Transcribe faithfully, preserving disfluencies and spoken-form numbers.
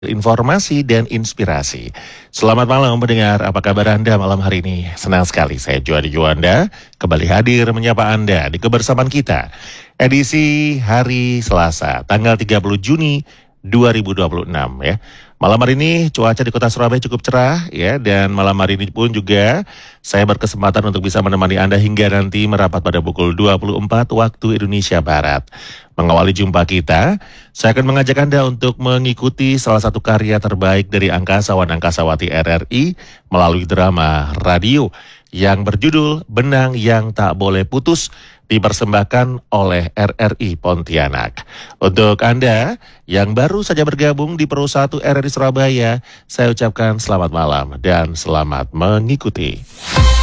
informasi dan inspirasi. Selamat malam mendengar, apa kabar Anda malam hari ini? Senang sekali saya Juandi Juanda kembali hadir menyapa Anda di kebersamaan kita. Edisi hari Selasa, tanggal tiga puluh Juni dua ribu dua puluh enam ya. Malam hari ini cuaca di kota Surabaya cukup cerah ya, dan malam hari ini pun juga saya berkesempatan untuk bisa menemani Anda hingga nanti merapat pada pukul dua puluh empat waktu Indonesia Barat. Mengawali jumpa kita, saya akan mengajak Anda untuk mengikuti salah satu karya terbaik dari angkasawan angkasawati R R I melalui drama radio yang berjudul Benang Yang Tak Boleh Putus, dipersembahkan oleh R R I Pontianak. Untuk Anda yang baru saja bergabung di Pro satu R R I Surabaya, saya ucapkan selamat malam dan selamat mengikuti.